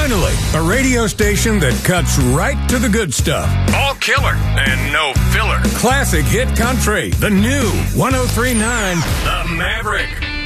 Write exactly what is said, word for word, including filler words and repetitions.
Finally, a radio station that cuts right to the good stuff. All killer and no filler. Classic hit country. The new one oh three point nine The Maverick.